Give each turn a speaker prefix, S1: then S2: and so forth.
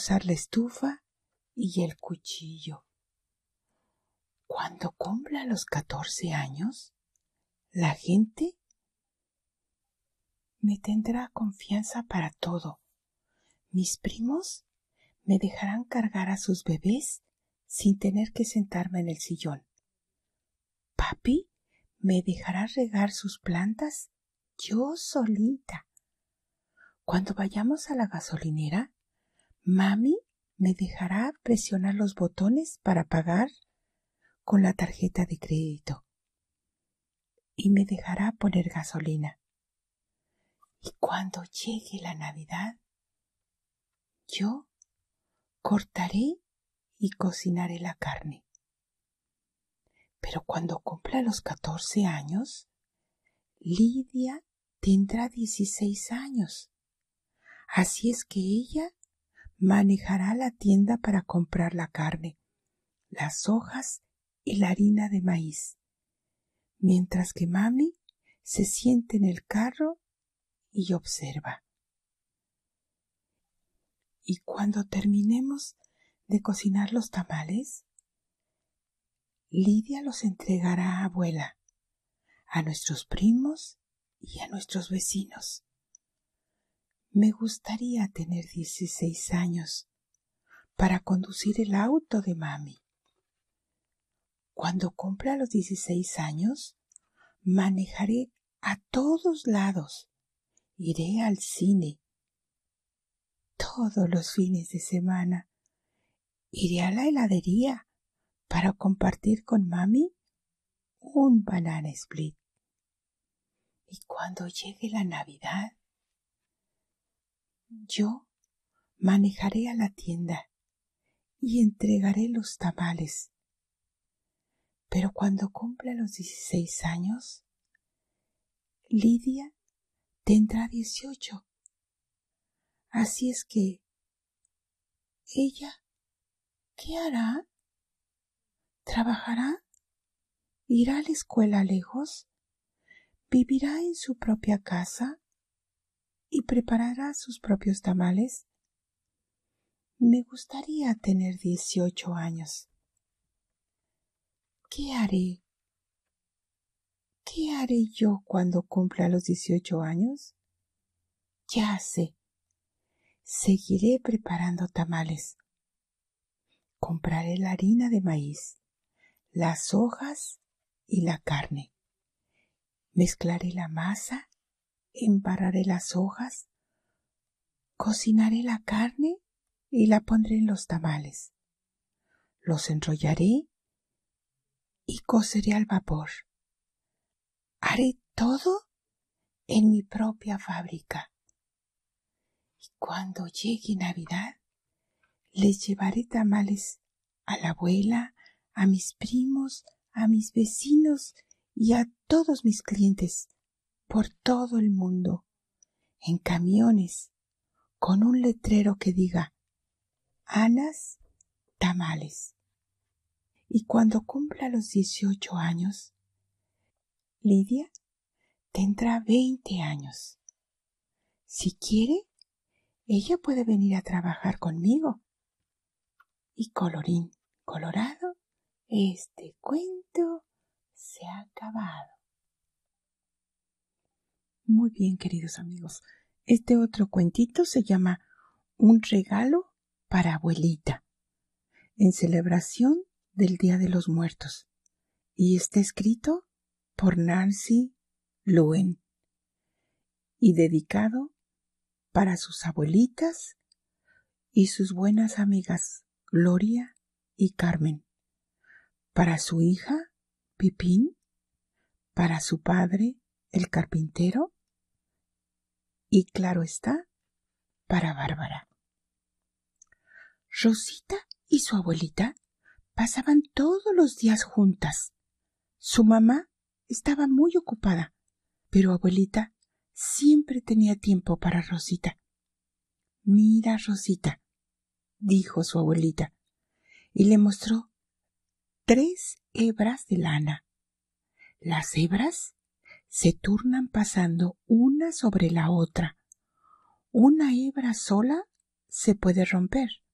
S1: usar la estufa y el cuchillo. Cuando cumpla los 14 años, la gente me tendrá confianza para todo. Mis primos me dejarán cargar a sus bebés sin tener que sentarme en el sillón. Papi me dejará regar sus plantas yo solita. Cuando vayamos a la gasolinera, mami me dejará presionar los botones para pagar con la tarjeta de crédito y me dejará poner gasolina. Y cuando llegue la Navidad, yo cortaré y cocinaré la carne. Pero cuando cumpla los 14 años, Lidia tendrá 16 años. Así es que ella manejará la tienda para comprar la carne, las hojas y la harina de maíz, mientras que mami se siente en el carro y observa. Y cuando terminemos de cocinar los tamales, Lidia los entregará a abuela, a nuestros primos y a nuestros vecinos. Me gustaría tener 16 años para conducir el auto de mami. Cuando cumpla los 16 años, manejaré a todos lados. Iré al cine todos los fines de semana. Iré a la heladería para compartir con mami un banana split. Y cuando llegue la Navidad, yo manejaré a la tienda y entregaré los tamales. Pero cuando cumpla los 16 años, Lidia tendrá 18. Así es que, ¿ella qué hará? ¿Trabajará? ¿Irá a la escuela lejos? ¿Vivirá en su propia casa? ¿Y preparará sus propios tamales? Me gustaría tener 18 años. ¿Qué haré? ¿Qué haré yo cuando cumpla los 18 años? Ya sé. Seguiré preparando tamales. Compraré la harina de maíz, las hojas y la carne. Mezclaré la masa, embarraré las hojas, cocinaré la carne y la pondré en los tamales. Los enrollaré y coceré al vapor. Haré todo en mi propia fábrica. Y cuando llegue Navidad, les llevaré tamales a la abuela, a mis primos, a mis vecinos y a todos mis clientes por todo el mundo, en camiones, con un letrero que diga Ana's Tamales. Y cuando cumpla los 18 años, Lidia tendrá 20 años. Si quiere, ella puede venir a trabajar conmigo. Y colorín colorado, este cuento se ha acabado. Muy bien, queridos amigos. Este otro cuentito se llama Un regalo para abuelita, en celebración del Día de los Muertos, y está escrito por Nancy Luen y dedicado para sus abuelitas y sus buenas amigas Gloria y Carmen, para su hija Pipín, para su padre el carpintero y, claro está, para Bárbara. Rosita y su abuelita pasaban todos los días juntas. Su mamá estaba muy ocupada, pero abuelita siempre tenía tiempo para Rosita. Mira, Rosita, dijo su abuelita, y le mostró 3 hebras de lana. Las hebras se turnan pasando una sobre la otra. Una hebra sola se puede romper,